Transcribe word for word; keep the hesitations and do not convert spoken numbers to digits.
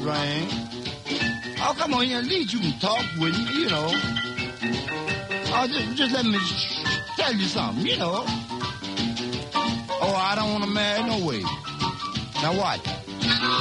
drink. Oh, come on here, at least you can talk with me, you know. Oh, just, just let me tell you something, you know. Oh, I don't want to marry no way. Now watch.